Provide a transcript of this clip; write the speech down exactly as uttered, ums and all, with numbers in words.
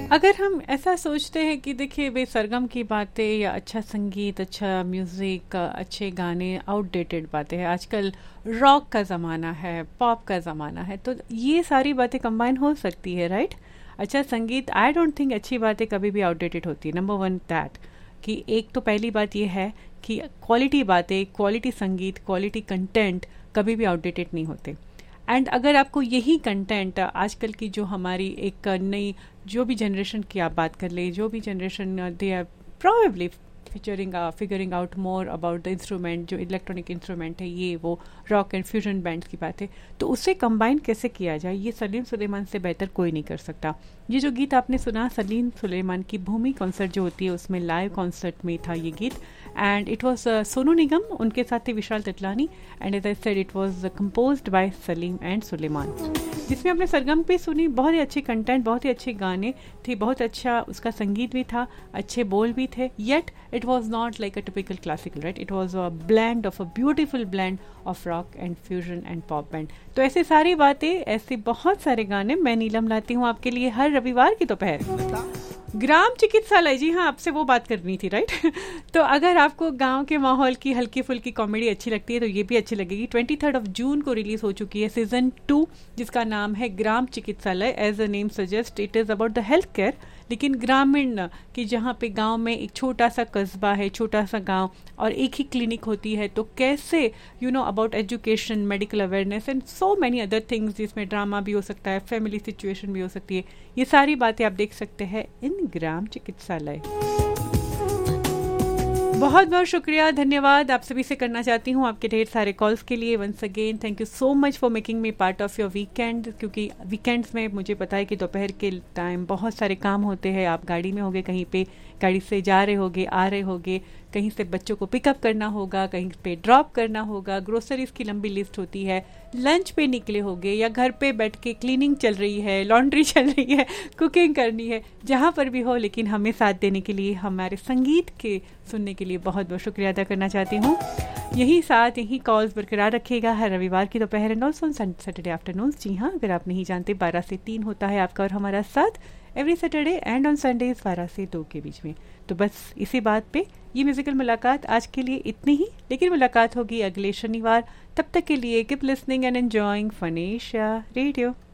अगर हम ऐसा सोचते हैं कि देखिए वे सरगम की बातें या अच्छा संगीत, अच्छा म्यूज़िक, अच्छे गाने आउटडेटेड बातें हैं, आजकल रॉक का ज़माना है, पॉप का ज़माना है, तो ये सारी बातें कंबाइन हो सकती है, राइट? अच्छा संगीत, आई डोंट थिंक अच्छी बातें कभी भी आउटडेटेड होती है। नंबर वन दैट कि एक तो पहली बात ये है कि क्वालिटी बातें, क्वालिटी संगीत, क्वालिटी कंटेंट कभी भी आउटडेटेड नहीं होते। एंड अगर आपको यही कंटेंट आजकल की जो हमारी एक नई जो भी जनरेशन की आप बात कर ले, जो भी generation they are probably फिचरिंग figuring out more about the instrument, जो इलेक्ट्रॉनिक इंस्ट्रूमेंट है, ये वो रॉक एंड फ्यूजन बैंड्स की बात है, तो उससे कंबाइन कैसे किया जाए, ये सलीम सुलेमान से बेहतर कोई नहीं कर सकता। ये जो गीत आपने सुना सलीम सुलेमान की भूमि कॉन्सर्ट जो होती है उसमें लाइव कॉन्सर्ट में था ये गीत, and it was Sonu Nigam, उनके साथ थे विशाल तटलानी, and as I said it was composed bye Salim and Suleman, जिसमें आपने सरगम पे सुनी। बहुत ही अच्छे कंटेंट, बहुत ही अच्छे गाने थे, बहुत अच्छा उसका संगीत भी था, अच्छे बोल भी थे, yet it was not like a typical classical, right? It was a blend of a beautiful blend of rock and fusion and pop band. तो ऐसी सारी बातें, ऐसे बहुत सारे गाने मैं नीलम लाती हूँ आपके लिए हर रविवार की दोपहर। ग्राम चिकित्सालय, जी हाँ, आपसे वो बात करनी थी, राइट? तो अगर आपको गांव के माहौल की हल्की फुल्की कॉमेडी अच्छी लगती है तो ये भी अच्छी लगेगी। ट्वेंटी थर्ड ऑफ जून को रिलीज हो चुकी है सीजन टू, जिसका नाम है ग्राम चिकित्सालय। As a name suggest it is about the health care, लेकिन ग्रामीण की, जहाँ पे गांव में एक छोटा सा कस्बा है, छोटा सा गांव, और एक ही क्लिनिक होती है, तो कैसे you know about education, medical awareness and so many other things, जिसमें ड्रामा भी हो सकता है, फैमिली सिचुएशन भी हो सकती है, ये सारी बातें आप देख सकते हैं इन ग्राम चिकित्सालय। बहुत बहुत शुक्रिया, धन्यवाद आप सभी से करना चाहती हूँ आपके ढेर सारे कॉल्स के लिए। Once again thank you so much for making me part of your weekend, क्योंकि वीकेंड्स में मुझे पता है कि दोपहर के टाइम बहुत सारे काम होते हैं। आप गाड़ी में होगे, कहीं पे गाड़ी से जा रहे होगे, आ रहे होगे, कहीं से बच्चों को पिकअप करना होगा, कहीं पे ड्रॉप करना होगा, ग्रोसरीज की लंबी लिस्ट होती है, लंच पे निकले होगे, या घर पे बैठ के क्लीनिंग चल रही है, लॉन्ड्री चल रही है, कुकिंग करनी है, जहाँ पर भी हो, लेकिन हमें साथ देने के लिए, हमारे संगीत के सुनने के लिए बहुत बहुत शुक्रिया अदा करना चाहती हूँ। यही साथ, यही कॉल्स बरकरार रखिएगा हर रविवार की दोपहर एंड ऑल्सो सैटरडे आफ्टरनून। जी हाँ, अगर आप नहीं जानते, बारह से तीन होता है आपका और हमारा साथ every Saturday and on Sundays बारह से दो के बीच में। तो बस इसी बात पे ये म्यूजिकल मुलाकात आज के लिए इतनी ही, लेकिन मुलाकात होगी अगले शनिवार। तब तक के लिए keep listening and enjoying फनेशिया radio.